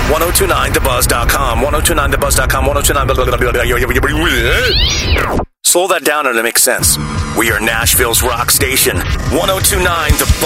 1029thebuzz.com. 1029thebuzz.com. 1029. Slow that down and it makes sense. We are Nashville's rock station. 1029 The Buzz.